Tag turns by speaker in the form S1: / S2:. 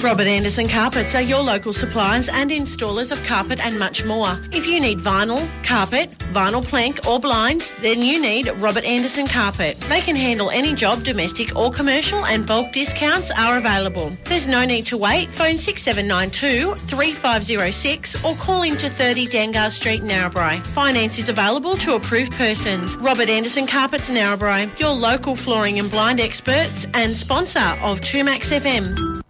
S1: Robert Anderson Carpets are your local suppliers and installers of carpet and much more. If you need vinyl, carpet, vinyl plank or blinds, then you need Robert Anderson Carpet. They can handle any job, domestic or commercial, and bulk discounts are available. There's no need to wait. Phone 6792 3506 or call into 30 Dangar Street, Narrabri. Finance is available to approved persons. Robert Anderson Carpets, Narrabri, your local flooring and blind experts and sponsor of 2Max FM.